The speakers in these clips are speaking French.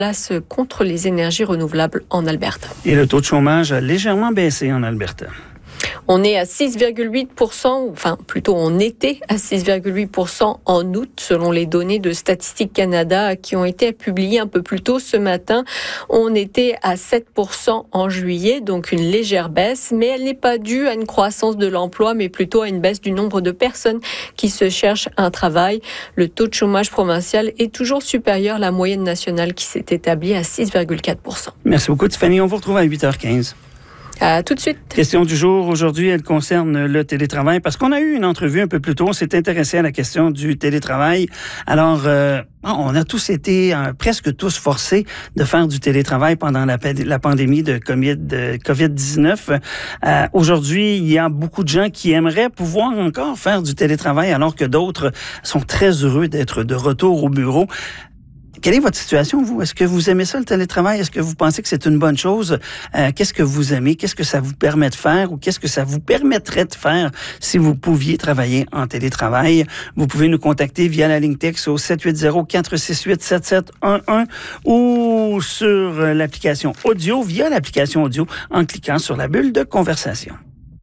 place contre les énergies renouvelables en Alberta. Et le taux de chômage a légèrement baissé en Alberta. On est à 6,8%, enfin plutôt on était à 6,8% en août selon les données de Statistique Canada qui ont été publiées un peu plus tôt ce matin. On était à 7% en juillet, donc une légère baisse, mais elle n'est pas due à une croissance de l'emploi, mais plutôt à une baisse du nombre de personnes qui se cherchent un travail. Le taux de chômage provincial est toujours supérieur à la moyenne nationale qui s'est établie à 6,4%. Merci beaucoup Tiffany, on vous retrouve à 8h15. À tout de suite. Question du jour. Aujourd'hui, elle concerne le télétravail parce qu'on a eu une entrevue un peu plus tôt. On s'est intéressé à la question du télétravail. Alors, on a tous été presque tous forcés de faire du télétravail pendant la pandémie de COVID-19. Aujourd'hui, il y a beaucoup de gens qui aimeraient pouvoir encore faire du télétravail alors que d'autres sont très heureux d'être de retour au bureau. Quelle est votre situation, vous? Est-ce que vous aimez ça, le télétravail? Est-ce que vous pensez que c'est une bonne chose? Qu'est-ce que vous aimez? Qu'est-ce que ça vous permet de faire? Ou qu'est-ce que ça vous permettrait de faire si vous pouviez travailler en télétravail? Vous pouvez nous contacter via la ligne texte au 780-468-7711 ou sur l'application audio, via l'application audio, en cliquant sur la bulle de conversation.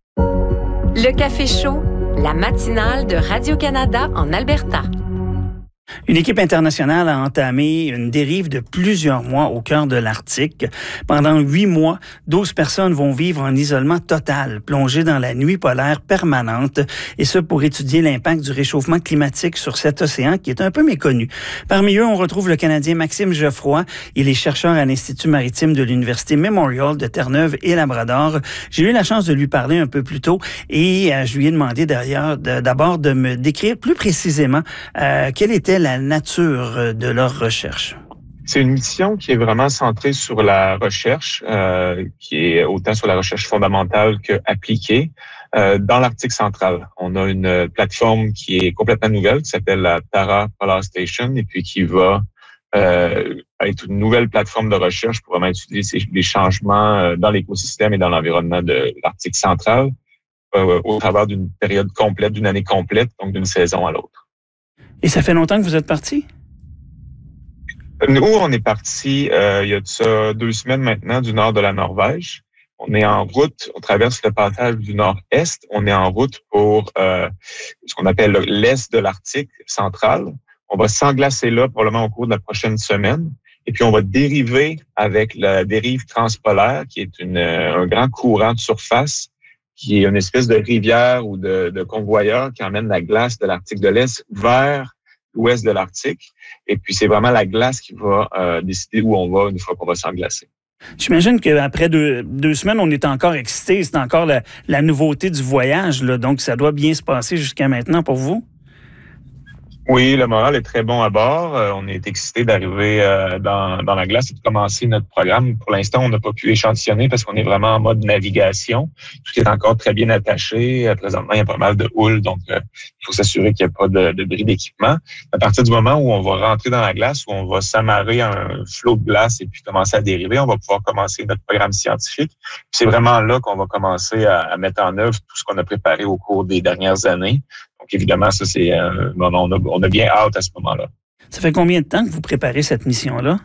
Le Café Chaud, la matinale de Radio-Canada en Alberta. Une équipe internationale a entamé une dérive de plusieurs mois au cœur de l'Arctique. Pendant 8 mois, 12 personnes vont vivre en isolement total, plongées dans la nuit polaire permanente, et ce pour étudier l'impact du réchauffement climatique sur cet océan qui est un peu méconnu. Parmi eux, on retrouve le Canadien Maxime Geoffroy. Il est chercheur à l'Institut maritime de l'Université Memorial de Terre-Neuve et Labrador. J'ai eu la chance de lui parler un peu plus tôt et je lui ai demandé d'abord de me décrire plus précisément quelle était la nature de leur recherche. C'est une mission qui est vraiment centrée sur la recherche, qui est autant sur la recherche fondamentale que appliquée dans l'Arctique central. On a une plateforme qui est complètement nouvelle, qui s'appelle la Tara Polar Station, et puis qui va être une nouvelle plateforme de recherche pour vraiment étudier les changements dans l'écosystème et dans l'environnement de l'Arctique central au travers d'une période complète, d'une année complète, donc d'une saison à l'autre. Et ça fait longtemps que vous êtes parti? Nous, on est parti il y a de ça 2 semaines maintenant du nord de la Norvège. On est en route, on traverse le passage du nord-est. On est en route pour ce qu'on appelle l'est de l'Arctique central. On va s'englacer là probablement au cours de la prochaine semaine. Et puis, on va dériver avec la dérive transpolaire, qui est un grand courant de surface, qui est une espèce de rivière ou de convoyeur qui emmène la glace de l'Arctique de l'Est vers l'ouest de l'Arctique. Et puis, c'est vraiment la glace qui va décider où on va une fois qu'on va s'englacer. J'imagine qu'après 2 semaines, on est encore excité. C'est encore la nouveauté du voyage, là. Donc, ça doit bien se passer jusqu'à maintenant pour vous? Oui, le moral est très bon à bord. On est excités d'arriver dans la glace et de commencer notre programme. Pour l'instant, on n'a pas pu échantillonner parce qu'on est vraiment en mode navigation. Tout est encore très bien attaché. Présentement, il y a pas mal de houle, donc il faut s'assurer qu'il n'y a pas de bris d'équipement. À partir du moment où on va rentrer dans la glace, où on va s'amarrer à un flot de glace et puis commencer à dériver, on va pouvoir commencer notre programme scientifique. C'est vraiment là qu'on va commencer à mettre en œuvre tout ce qu'on a préparé au cours des dernières années. Donc, évidemment, ça, c'est on a bien hâte à ce moment-là. Ça fait combien de temps que vous préparez cette mission-là?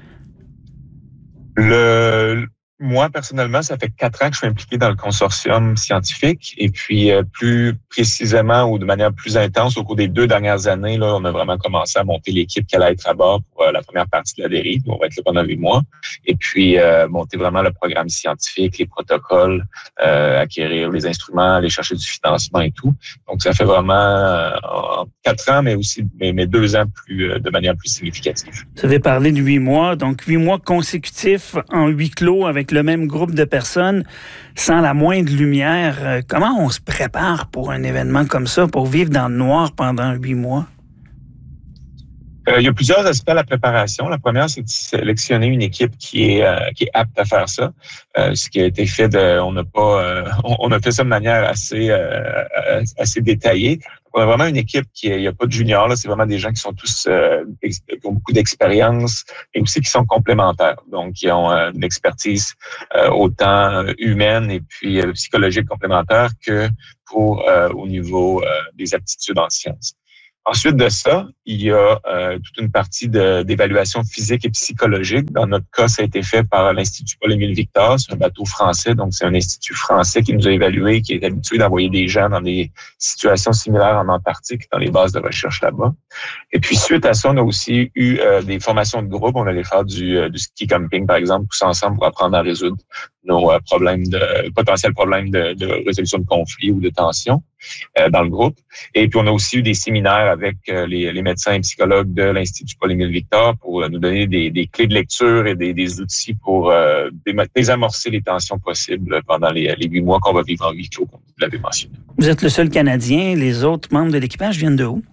Moi, personnellement, ça fait 4 ans que je suis impliqué dans le consortium scientifique. Et puis, plus précisément ou de manière plus intense, au cours des 2 dernières années, là, on a vraiment commencé à monter l'équipe qui allait être à bord pour la première partie de la dérive. On va être là pendant 8 mois. Et puis, monter vraiment le programme scientifique, les protocoles, acquérir les instruments, aller chercher du financement et tout. Donc, ça fait vraiment 4 ans, mais aussi mais 2 ans de manière plus significative. Vous avez parlé de 8 mois, donc 8 mois consécutifs en huis clos avec le même groupe de personnes, sans la moindre lumière. Comment on se prépare pour un événement comme ça, pour vivre dans le noir pendant 8 mois? Il y a plusieurs aspects à la préparation. La première, c'est de sélectionner une équipe qui est apte à faire ça. Ce qui a été fait, on a fait ça de manière assez détaillée. On a vraiment une équipe il n'y a pas de juniors, là. C'est vraiment des gens qui sont tous, qui ont beaucoup d'expérience et aussi qui sont complémentaires. Donc, ils ont une expertise autant humaine et puis psychologique complémentaire que au niveau des aptitudes en sciences. Ensuite de ça, il y a toute une partie d'évaluation physique et psychologique. Dans notre cas, ça a été fait par l'Institut Paul-Émile Victor. C'est un bateau français, donc c'est un institut français qui nous a évalués, qui est habitué d'envoyer des gens dans des situations similaires en Antarctique, dans les bases de recherche là-bas. Et puis, suite à ça, on a aussi eu des formations de groupe. On allait faire du ski camping, par exemple, tous ensemble pour apprendre à résoudre nos potentiels problèmes de résolution de conflits ou de tensions dans le groupe. Et puis, on a aussi eu des séminaires avec les médecins et psychologues de l'Institut Paul-Émile Victor pour nous donner des clés de lecture et des outils pour désamorcer les tensions possibles pendant les 8 mois qu'on va vivre en huis clos, comme vous l'avez mentionné. Vous êtes le seul Canadien. Les autres membres de l'équipage viennent de où?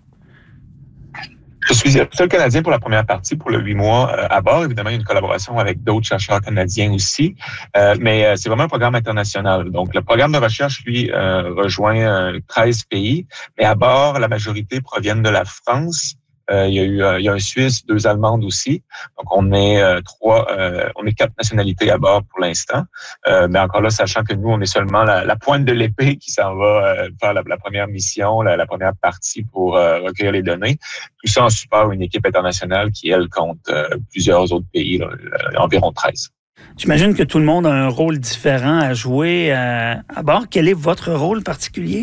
Je suis le seul Canadien pour la première partie, pour le 8 mois à bord. Évidemment, il y a une collaboration avec d'autres chercheurs canadiens aussi, mais c'est vraiment un programme international. Donc, le programme de recherche, lui, rejoint 13 pays, mais à bord, la majorité proviennent de la France. Il y a un Suisse, 2 Allemandes aussi. Donc, on est 4 nationalités à bord pour l'instant. Mais encore là, sachant que nous, on est seulement la pointe de l'épée qui s'en va faire la première mission, la première partie pour recueillir les données. Tout ça en support à une équipe internationale qui, elle, compte plusieurs autres pays, environ 13. J'imagine que tout le monde a un rôle différent à jouer à bord. Quel est votre rôle particulier?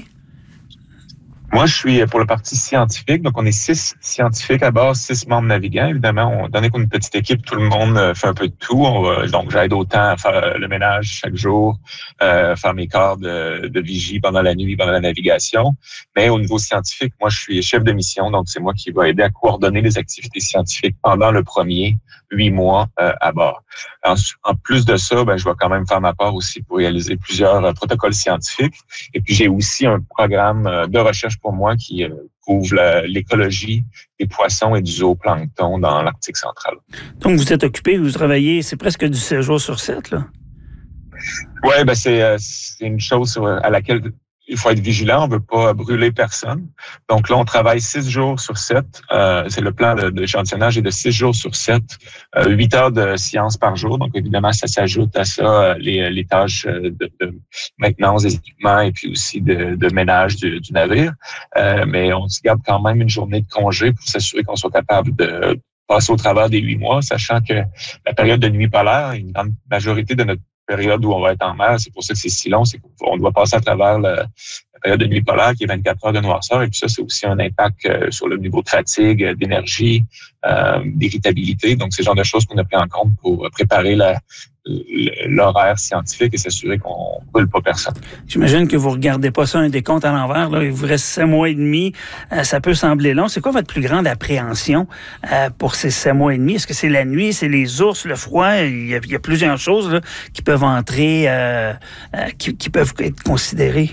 Moi, je suis pour le parti scientifique. Donc, on est 6 scientifiques à bord, 6 membres navigants. Évidemment, donné qu'on est une petite équipe, tout le monde fait un peu de tout. Donc, j'aide autant à faire le ménage chaque jour, faire mes quarts de vigie pendant la nuit, pendant la navigation. Mais au niveau scientifique, moi, je suis chef de mission. Donc, c'est moi qui va aider à coordonner les activités scientifiques pendant le premier 8 mois à bord. En plus de ça, je vais quand même faire ma part aussi pour réaliser plusieurs protocoles scientifiques. Et puis, j'ai aussi un programme de recherche pour moi qui couvre l'écologie des poissons et du zooplancton dans l'Arctique central. Donc, vous êtes occupé, vous travaillez, c'est presque du 7 jours sur 7, là? Oui, c'est une chose à laquelle il faut être vigilant, on ne veut pas brûler personne. Donc là, on travaille 6 jours sur 7. C'est le plan d'échantillonnage est de 6 jours sur 7, 8 heures de science par jour. Donc évidemment, ça s'ajoute à ça les tâches de maintenance des équipements et puis aussi de ménage du navire. Mais on se garde quand même une journée de congé pour s'assurer qu'on soit capable de passer au travers des 8 mois, sachant que la période de nuit polaire, une grande majorité de notre période où on va être en mer, c'est pour ça que c'est si long, c'est qu'on doit passer à travers la période de nuit polaire qui est 24 heures de noirceur, et puis ça, c'est aussi un impact sur le niveau de fatigue, d'énergie, d'irritabilité. Donc, c'est le genre de choses qu'on a pris en compte pour préparer l'horaire scientifique et s'assurer qu'on ne brûle pas personne. J'imagine que vous ne regardez pas ça un décompte à l'envers. Là. Il vous reste 7 mois et demi. Ça peut sembler long. C'est quoi votre plus grande appréhension pour ces 7 mois et demi? Est-ce que c'est la nuit, c'est les ours, le froid? Il y a plusieurs choses là, qui peuvent entrer, qui peuvent être considérées.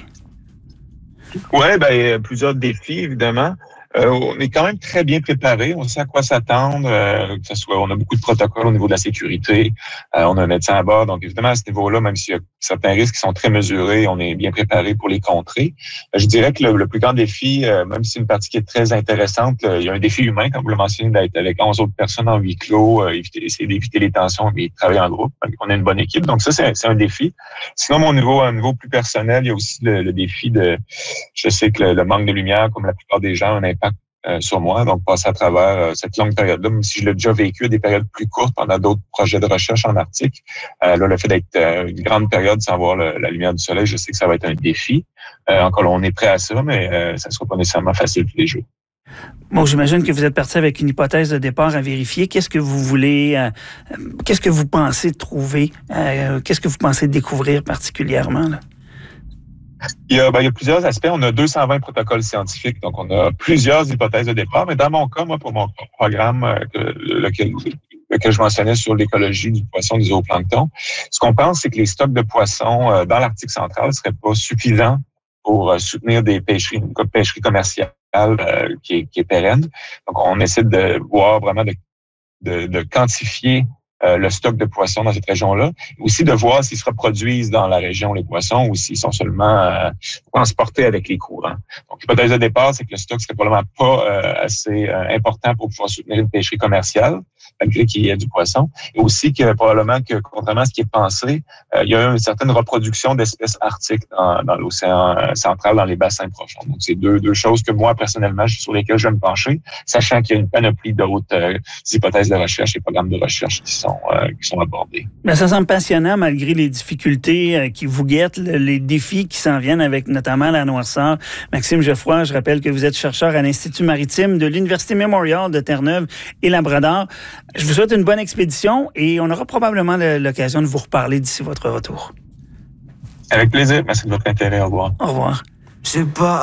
Oui, plusieurs défis, évidemment. On est quand même très bien préparé. On sait à quoi s'attendre. Que ce soit, on a beaucoup de protocoles au niveau de la sécurité. On a un médecin à bord. Donc, évidemment, à ce niveau-là, même s'il y a certains risques qui sont très mesurés, on est bien préparé pour les contrer. Je dirais que le plus grand défi, même si c'est une partie qui est très intéressante, il y a un défi humain, comme vous le mentionnez, d'être avec 11 autres personnes en huis clos, essayer d'éviter les tensions et travailler en groupe. On a une bonne équipe. Donc, ça, c'est un défi. Sinon, à un niveau plus personnel, il y a aussi le défi je sais que le manque de lumière, comme la plupart des gens, a un impact sur moi. Donc, passer à travers cette longue période-là, même si je l'ai déjà vécu à des périodes plus courtes pendant d'autres projets de recherche en Arctique, le fait d'être une grande période sans voir la lumière du soleil, je sais que ça va être un défi. Encore là, on est prêt à ça, mais ça ne sera pas nécessairement facile tous les jours. Bon, j'imagine que vous êtes parti avec une hypothèse de départ à vérifier. Qu'est-ce que vous voulez, qu'est-ce que vous pensez trouver, qu'est-ce que vous pensez découvrir particulièrement, là? Il y a plusieurs aspects. On a 220 protocoles scientifiques, donc on a plusieurs hypothèses de départ. Mais dans mon cas, pour mon programme, lequel je mentionnais sur l'écologie du poisson, du zooplancton, ce qu'on pense, c'est que les stocks de poissons dans l'Arctique central ne seraient pas suffisants pour soutenir une pêcherie commerciale qui est pérenne. Donc, on essaie de voir vraiment de quantifier le stock de poissons dans cette région-là. Aussi de voir s'ils se reproduisent dans la région, les poissons, ou s'ils sont seulement transportés avec les courants. Donc, l'hypothèse de départ, c'est que le stock serait probablement pas assez important pour pouvoir soutenir une pêcherie commerciale. malgré qu'il y ait du poisson. Et aussi que probablement que, contrairement à ce qui est pensé, il y a une certaine reproduction d'espèces arctiques dans l'océan central, dans les bassins profonds. Donc, c'est deux choses que moi, personnellement, sur lesquelles je vais me pencher, sachant qu'il y a une panoplie d'autres hypothèses de recherche et programmes de recherche qui sont abordés. Mais ça semble passionnant malgré les difficultés qui vous guettent, les défis qui s'en viennent avec notamment la noirceur. Maxime Geoffroy, je rappelle que vous êtes chercheur à l'Institut maritime de l'Université Memorial de Terre-Neuve et Labrador. Je vous souhaite une bonne expédition et on aura probablement l'occasion de vous reparler d'ici votre retour. Avec plaisir. Merci de votre intérêt. Au revoir. Au revoir.